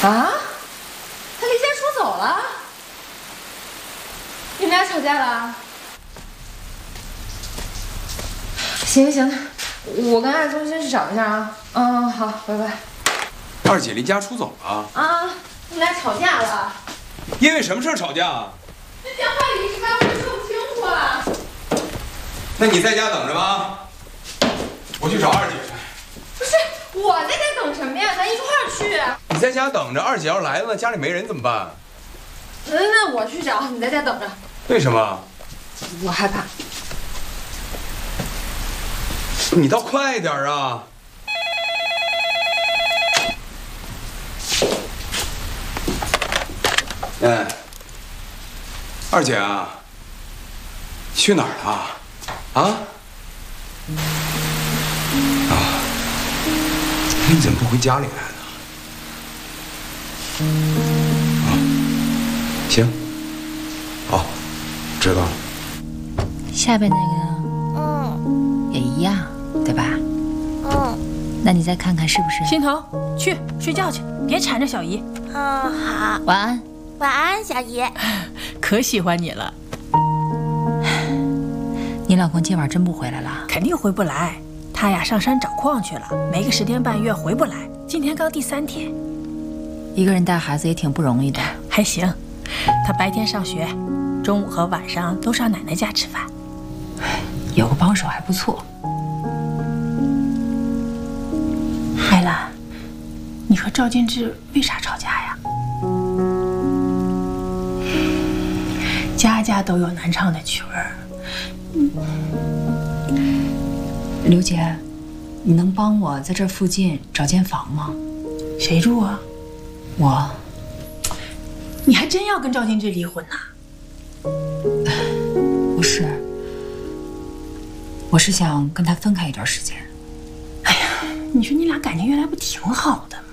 啊？他离家出走了？你们俩吵架了？行行，我跟二中先去找一下啊。嗯，好，拜拜。 二姐离家出走了啊？你们俩吵架了？ 因为什么事吵架啊？ 这电话里一时半会儿说不清楚啊。 那你在家等着吧，我去找二姐去。 不是，我在家等什么呀？咱一块儿去。 你在家等着，二姐要来了，家里没人怎么办？ 那我去找，你在家等着。 为什么？ 我害怕。 你倒快点啊！哎，二姐啊，去哪儿了？啊？你怎么不回家里来呢？行，好，知道了。 下边那个呢？也一样，对吧？那你再看看是不是？ 心疼，去睡觉去，别缠着小姨。 好。 晚安。 晚安，小姨。 可喜欢你了。 你老公今晚真不回来了？ 肯定回不来，他呀上山找矿去了，没个10天半月回不来。今天刚第3天。 一个人带孩子也挺不容易的。 还行，他白天上学，中午和晚上都上奶奶家吃饭。 有个帮手还不错。 艾兰，你和赵金志为啥吵架呀？家家都有难唱的曲儿。 刘姐，你能帮我在这附近找间房吗？ 谁住啊？ 我。 你还真要跟赵金志离婚呐？ 不是，我是想跟他分开一段时间。 哎呀，你说你俩感情原来不挺好的吗？